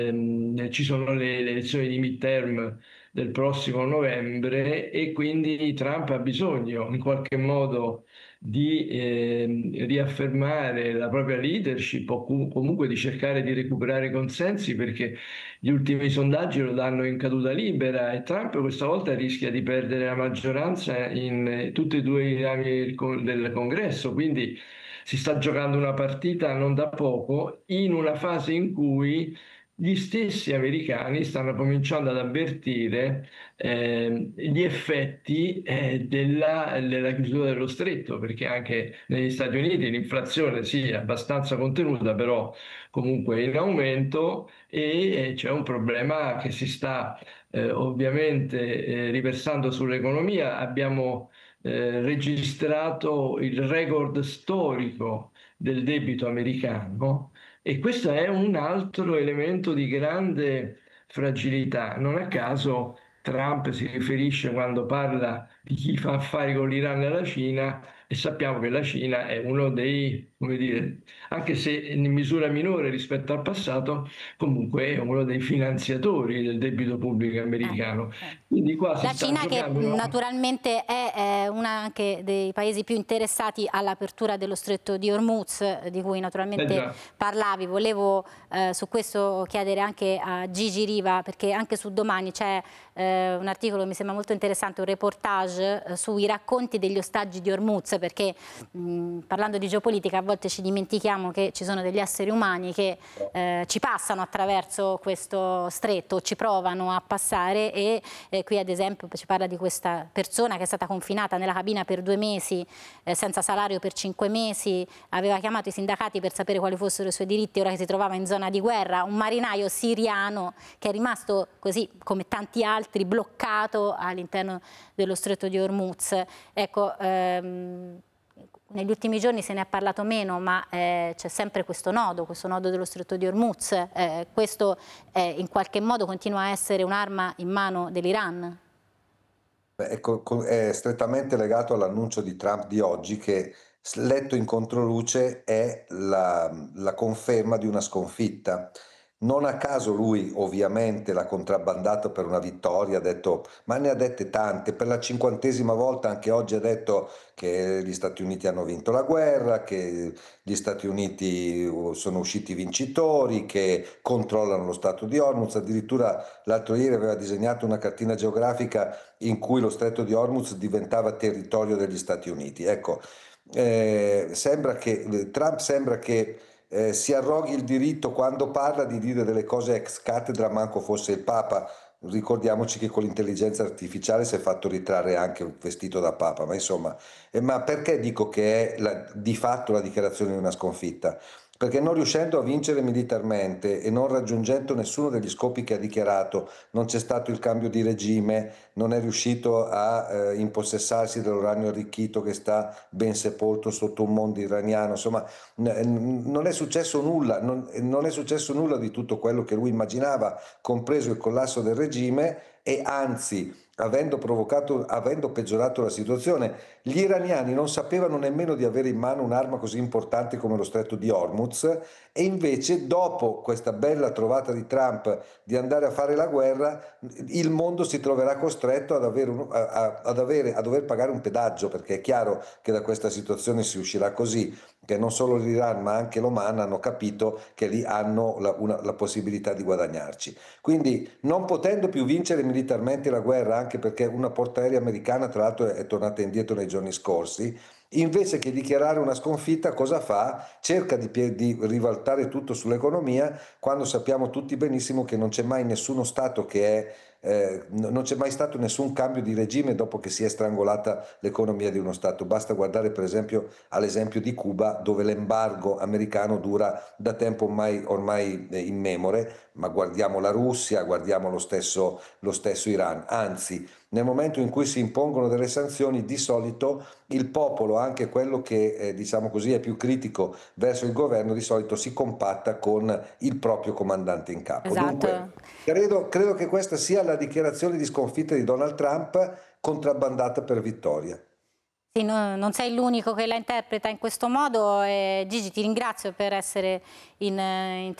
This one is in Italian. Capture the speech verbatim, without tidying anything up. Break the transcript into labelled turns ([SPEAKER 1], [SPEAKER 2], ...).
[SPEAKER 1] ehm, ci sono le, le elezioni di midterm del prossimo novembre e quindi Trump ha bisogno in qualche modo di ehm, riaffermare la propria leadership o cu- comunque di cercare di recuperare consensi perché gli ultimi sondaggi lo danno in caduta libera e Trump questa volta rischia di perdere la maggioranza in eh, tutti e due i rami del con- del Congresso, quindi si sta giocando una partita non da poco in una fase in cui gli stessi americani stanno cominciando ad avvertire eh, gli effetti eh, della, della chiusura dello stretto, perché anche negli Stati Uniti l'inflazione sì è abbastanza contenuta, però comunque in aumento e eh, c'è un problema che si sta eh, ovviamente eh, riversando sull'economia. Abbiamo eh, registrato il record storico del debito americano e questo è un altro elemento di grande fragilità. Non a caso Trump si riferisce quando parla di chi fa affari con l'Iran e la Cina e sappiamo che la Cina è uno dei, come dire, anche se in misura minore rispetto al passato, comunque è uno dei finanziatori del debito pubblico
[SPEAKER 2] Eh,
[SPEAKER 1] americano.
[SPEAKER 2] eh.
[SPEAKER 1] Quindi qua si
[SPEAKER 2] La
[SPEAKER 1] sta
[SPEAKER 2] Cina che
[SPEAKER 1] giocando una...
[SPEAKER 2] naturalmente è eh, una anche dei paesi più interessati all'apertura dello stretto di Hormuz, eh, di cui
[SPEAKER 1] Eh
[SPEAKER 2] naturalmente
[SPEAKER 1] già.
[SPEAKER 2] parlavi. Volevo eh, su questo chiedere anche a Gigi Riva, perché anche su Domani c'è eh, un articolo che mi sembra molto interessante, un reportage eh, sui racconti degli ostaggi di Hormuz, perché mh, parlando di geopolitica a volte ci dimentichiamo che ci sono degli esseri umani che eh, ci passano attraverso questo stretto, ci provano a passare e eh, qui ad esempio ci parla di questa persona che è stata confinata nella cabina per due mesi eh, senza salario per cinque mesi, aveva chiamato i sindacati per sapere quali fossero i suoi diritti ora che si trovava in zona di guerra, un marinaio siriano che è rimasto così come tanti altri bloccato all'interno dello stretto di Hormuz. Ecco, ehm, negli ultimi giorni se ne è parlato meno, ma eh, c'è sempre questo nodo, questo nodo dello stretto di Hormuz. Eh, questo eh, in qualche modo continua a essere un'arma in mano dell'Iran?
[SPEAKER 3] Beh, È, co- co- è strettamente legato all'annuncio di Trump di oggi che, s- letto in controluce, è la, la conferma di una sconfitta. Non a caso lui ovviamente l'ha contrabbandato per una vittoria, ha detto, ma ne ha dette tante, per la cinquantesima volta anche oggi ha detto che gli Stati Uniti hanno vinto la guerra, che gli Stati Uniti uh, sono usciti vincitori, che controllano lo Stato di Hormuz, addirittura l'altro ieri aveva disegnato una cartina geografica in cui lo stretto di Hormuz diventava territorio degli Stati Uniti. Ecco, eh, sembra che Trump sembra che eh, si arroghi il diritto quando parla di dire delle cose ex cattedra, manco fosse il Papa. Ricordiamoci che con l'intelligenza artificiale si è fatto ritrarre anche vestito da Papa, ma insomma, eh, ma perché dico che è la- di fatto la dichiarazione di una sconfitta? Perché non riuscendo a vincere militarmente e non raggiungendo nessuno degli scopi che ha dichiarato, non c'è stato il cambio di regime, non è riuscito a eh, impossessarsi dell'uranio arricchito che sta ben sepolto sotto un mondo iraniano, insomma n- non è successo nulla, non, non è successo nulla di tutto quello che lui immaginava, compreso il collasso del regime e anzi, avendo provocato, avendo peggiorato la situazione, gli iraniani non sapevano nemmeno di avere in mano un'arma così importante come lo stretto di Hormuz e invece dopo questa bella trovata di Trump di andare a fare la guerra, il mondo si troverà costretto ad, avere un, a, ad, avere, a dover pagare un pedaggio, perché è chiaro che da questa situazione si uscirà così, che non solo l'Iran ma anche l'Oman hanno capito che lì hanno la, una, la possibilità di guadagnarci. Quindi non potendo più vincere militarmente la guerra, anche perché una portaerei americana tra l'altro è tornata indietro nei giorni scorsi, invece che dichiarare una sconfitta, cosa fa? Cerca di, di rivaltare tutto sull'economia, quando sappiamo tutti benissimo che non c'è mai nessuno Stato che è, eh, non c'è mai stato nessun cambio di regime dopo che si è strangolata l'economia di uno Stato. Basta guardare per esempio all'esempio di Cuba, dove l'embargo americano dura da tempo ormai, ormai immemore, ma guardiamo la Russia, guardiamo lo stesso, lo stesso Iran. Anzi, nel momento in cui si impongono delle sanzioni, di solito il popolo, anche quello che eh, diciamo così è più critico verso il governo, di solito si compatta con il proprio comandante in capo. Dunque,
[SPEAKER 2] Esatto.
[SPEAKER 3] credo, credo che questa sia la dichiarazione di sconfitta di Donald Trump contrabbandata per vittoria.
[SPEAKER 2] Sì, no- non sei l'unico che la interpreta in questo modo. E Gigi, ti ringrazio per essere in, in